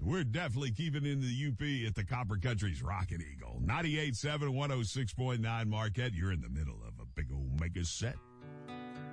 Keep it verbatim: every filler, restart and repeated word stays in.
we're definitely keeping in the U P at the Copper Country's Rocket Eagle. ninety-eight point seven, one oh six point nine Marquette. You're in the middle of a big old mega set.